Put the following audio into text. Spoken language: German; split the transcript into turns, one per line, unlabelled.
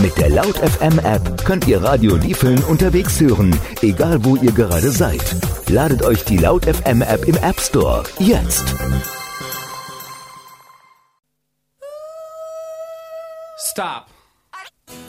Mit der Laut FM App könnt ihr Radio Liefeln unterwegs hören, egal wo ihr gerade seid. Ladet euch die Laut FM App im App Store jetzt.
Stop.